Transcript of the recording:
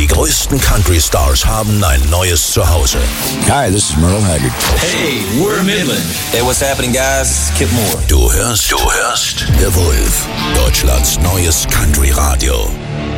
Die größten Country-Stars haben ein neues Zuhause. Hi, this is Merle Haggard. Hey, we're Midland. Hey, what's happening, guys? Kip Moore. Du hörst The Wolf, Deutschlands neues Country-Radio.